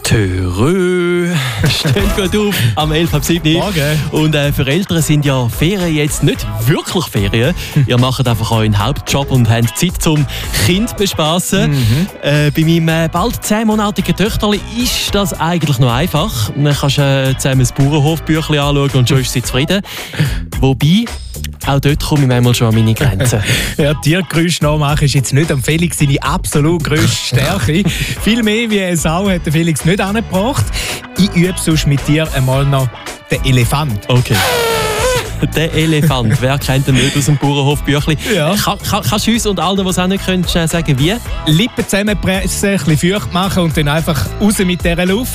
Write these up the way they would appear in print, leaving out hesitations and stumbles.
Törö. Steht gut auf am 11.07. Morgen. Und für Eltern sind ja Ferien jetzt nicht wirklich Ferien. Ihr macht einfach euren Hauptjob und habt Zeit zum Kind bespassen. Bei meinem bald 10-monatigen Töchterli ist das eigentlich noch einfach. Dann kannst du zusammen das Bauernhofbüchlein anschauen und schon ist sie zufrieden. Wobei, auch dort komme ich manchmal schon an meine Grenzen. Ja, Tiergeräusche nachmachen ist jetzt nicht am Felix seine absolut grösste Stärke. Viel mehr wie eine Sau hat der Felix nicht angebracht. Ich übe sonst mit dir einmal noch den Elefant. Okay. Der Elefant, wer kennt den nicht aus dem Bauernhofbüchlein? Ja. Kannst du uns und allen, die es auch nicht können, schnell sagen, wie? Lippen zusammenpressen, ein bisschen feucht machen und dann einfach raus mit dieser Luft.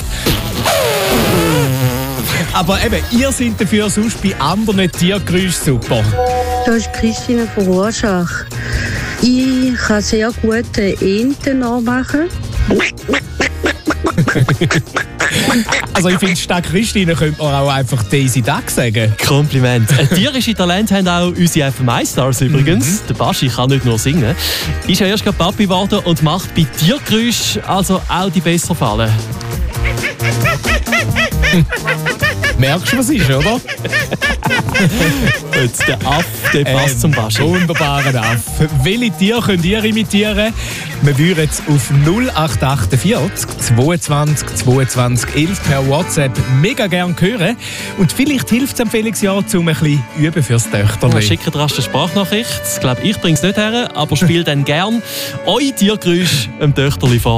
Aber eben, ihr seid dafür sonst bei anderen Tiergeräuschen super. Das ist Christine von Rorschach. Ich kann sehr gut Enten nachmachen. Also ich finde, statt Christine könnte man auch einfach Daisy Duck sagen. Kompliment. Tierische Talente haben auch unsere FM1-Stars übrigens. Der Baschi kann nicht nur singen. Ist ja erst gerade Papi geworden und macht bei Tiergeräuschen also auch die besser fallen. Merkst du, was ist, oder? Jetzt der Aff, der passt zum Baschi. Wunderbarer Aff. Welche Tiere könnt ihr imitieren? Wir würden jetzt auf 0848 22 22 11 per WhatsApp mega gerne hören. Und vielleicht hilft es am Felix ja, um ein bisschen üben fürs Töchterli. Schickt rasch eine Sprachnachricht. Ich glaube, ich bringe es nicht her, aber spiele dann gern eure Tiergeräusche dem Töchterli vor.